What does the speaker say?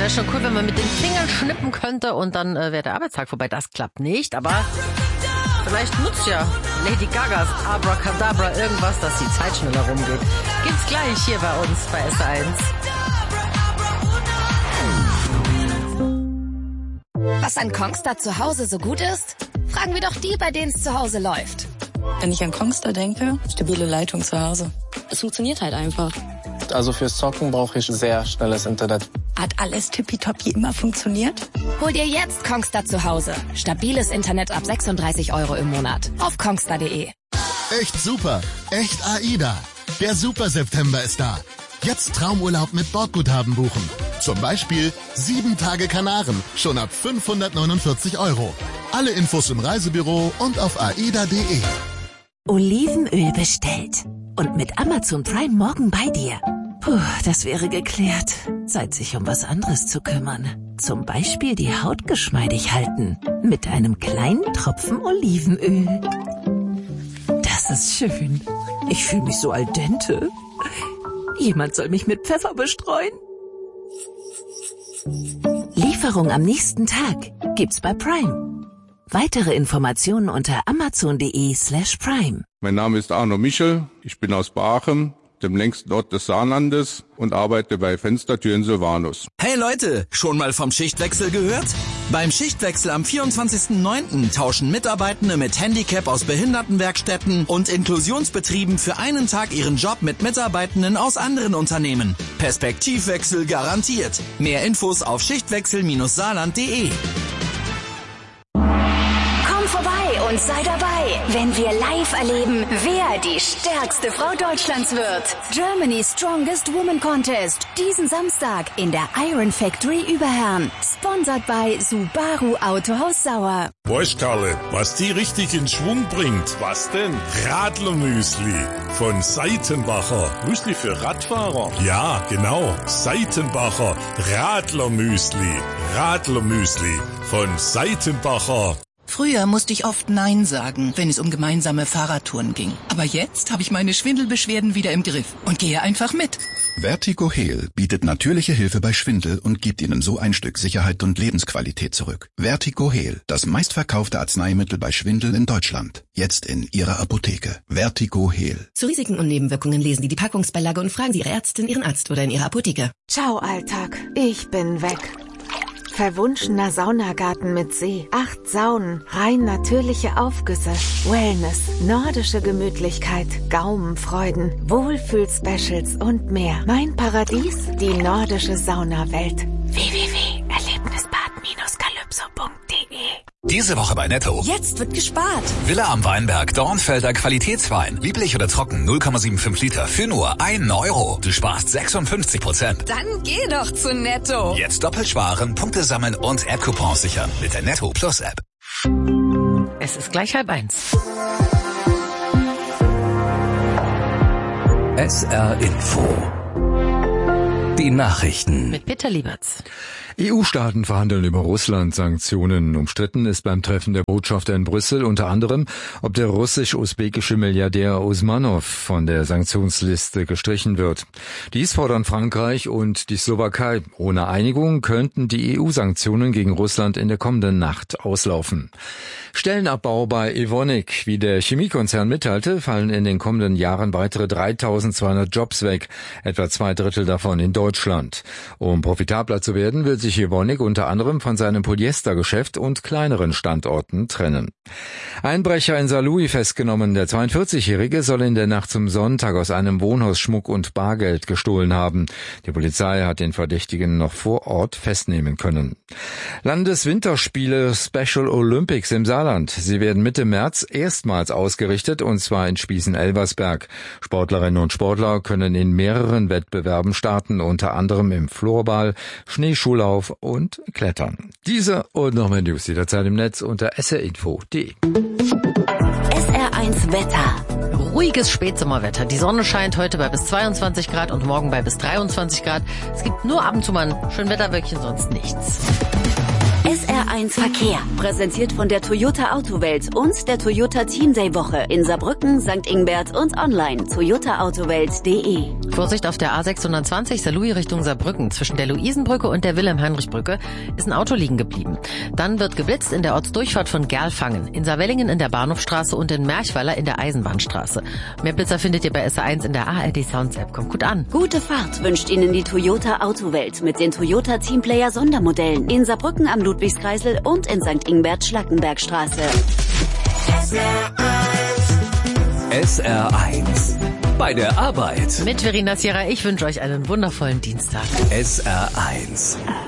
wäre schon cool, wenn man mit den Fingern schnippen könnte und dann wäre der Arbeitstag vorbei. Das klappt nicht, aber vielleicht nutzt ja Lady Gagas Abracadabra irgendwas, dass die Zeit schneller rumgeht. Gibt's gleich hier bei uns bei SR1. Was an Kongstar zu Hause so gut ist? Fragen wir doch die, bei denen es zu Hause läuft. Wenn ich an Kongstar denke, stabile Leitung zu Hause. Es funktioniert halt einfach. Also fürs Zocken brauche ich sehr schnelles Internet. Hat alles tippitoppi immer funktioniert? Hol dir jetzt Kongstar zu Hause. Stabiles Internet ab 36 € im Monat. Auf kongstar.de. Echt super. Echt AIDA. Der Super September ist da. Jetzt Traumurlaub mit Bordguthaben buchen. Zum Beispiel 7 Tage Kanaren. Schon ab 549 €. Alle Infos im Reisebüro und auf aida.de. Olivenöl bestellt. Und mit Amazon Prime morgen bei dir. Puh, das wäre geklärt. Zeit, sich um was anderes zu kümmern. Zum Beispiel die Haut geschmeidig halten. Mit einem kleinen Tropfen Olivenöl. Das ist schön. Ich fühle mich so al dente. Jemand soll mich mit Pfeffer bestreuen. Lieferung am nächsten Tag gibt's bei Prime. Weitere Informationen unter amazon.de/prime. Mein Name ist Arno Michel, ich bin aus Baachem, dem längsten Ort des Saarlandes und arbeite bei Fenstertüren Silvanus. Hey Leute, schon mal vom Schichtwechsel gehört? Beim Schichtwechsel am 24.09. tauschen Mitarbeitende mit Handicap aus Behindertenwerkstätten und Inklusionsbetrieben für einen Tag ihren Job mit Mitarbeitenden aus anderen Unternehmen. Perspektivwechsel garantiert. Mehr Infos auf schichtwechsel-saarland.de. Und sei dabei, wenn wir live erleben, wer die stärkste Frau Deutschlands wird. Germany's Strongest Woman Contest. Diesen Samstag in der Iron Factory Überherrn. Sponsored by Subaru Autohaus Sauer. Weißt Karle, was die richtig in Schwung bringt? Was denn? Radlermüsli von Seitenbacher. Müsli für Radfahrer? Ja, genau. Seitenbacher Radlermüsli. Radlermüsli von Seitenbacher. Früher musste ich oft Nein sagen, wenn es um gemeinsame Fahrradtouren ging. Aber jetzt habe ich meine Schwindelbeschwerden wieder im Griff und gehe einfach mit. Vertigo Heal bietet natürliche Hilfe bei Schwindel und gibt Ihnen so ein Stück Sicherheit und Lebensqualität zurück. Vertigo Heal, das meistverkaufte Arzneimittel bei Schwindel in Deutschland. Jetzt in Ihrer Apotheke. Vertigo Heal. Zu Risiken und Nebenwirkungen lesen Sie die Packungsbeilage und fragen Sie Ihre Ärztin, Ihren Arzt oder in Ihrer Apotheke. Ciao Alltag, ich bin weg. Verwunschener Saunagarten mit See, 8 Saunen, rein natürliche Aufgüsse, Wellness, nordische Gemütlichkeit, Gaumenfreuden, Wohlfühl-Specials und mehr. Mein Paradies, die nordische Saunawelt. www.erlebnisbad-calypso.de. Diese Woche bei Netto. Jetzt wird gespart. Villa am Weinberg, Dornfelder Qualitätswein. Lieblich oder trocken, 0,75 Liter für nur 1 €. Du sparst 56%. Dann geh doch zu Netto. Jetzt doppelt sparen, Punkte sammeln und App-Coupons sichern mit der Netto Plus App. Es ist gleich 12:30. SR Info. Die Nachrichten. Mit Peter Lieberts. EU-Staaten verhandeln über Russland-Sanktionen. Umstritten ist beim Treffen der Botschafter in Brüssel unter anderem, ob der russisch-usbekische Milliardär Usmanov von der Sanktionsliste gestrichen wird. Dies fordern Frankreich und die Slowakei. Ohne Einigung könnten die EU-Sanktionen gegen Russland in der kommenden Nacht auslaufen. Stellenabbau bei Evonik. Wie der Chemiekonzern mitteilte, fallen in den kommenden Jahren weitere 3.200 Jobs weg, etwa 2/3 davon in Deutschland. Um profitabler zu werden, will sich Evonik unter anderem von seinem Polyestergeschäft und kleineren Standorten trennen. Einbrecher in Saarlouis festgenommen. Der 42-Jährige soll in der Nacht zum Sonntag aus einem Wohnhaus Schmuck und Bargeld gestohlen haben. Die Polizei hat den Verdächtigen noch vor Ort festnehmen können. Landeswinterspiele Special Olympics im Saarland. Sie werden Mitte März erstmals ausgerichtet, und zwar in Spießen-Elversberg. Sportlerinnen und Sportler können in mehreren Wettbewerben starten, unter anderem im Floorball, Schneeschuhlauf und Klettern. Diese und noch mehr News jederzeit im Netz unter srinfo.de. SR1 Wetter. Ruhiges Spätsommerwetter. Die Sonne scheint heute bei bis 22 Grad und morgen bei bis 23 Grad. Es gibt nur ab und zu mal ein Schönwetterwölkchen, sonst nichts. SR1 Verkehr, präsentiert von der Toyota Autowelt und der Toyota Team Day Woche in Saarbrücken, St. Ingbert und online toyotaautowelt.de. Vorsicht auf der A620 Saarlouis Richtung Saarbrücken. Zwischen der Luisenbrücke und der Wilhelm-Heinrich-Brücke ist ein Auto liegen geblieben. Dann wird geblitzt in der Ortsdurchfahrt von Gerlfangen, in Saarwellingen in der Bahnhofstraße und in Merchweiler in der Eisenbahnstraße. Mehr Blitzer findet ihr bei SR1 in der ARD Sounds App. Kommt gut an. Gute Fahrt wünscht Ihnen die Toyota Autowelt mit den Toyota Teamplayer Sondermodellen in Saarbrücken am Ludwigskreisel und in St. Ingbert Schlackenbergstraße. SR1 bei der Arbeit. Mit Verena Sierra, ich wünsche euch einen wundervollen Dienstag. SR1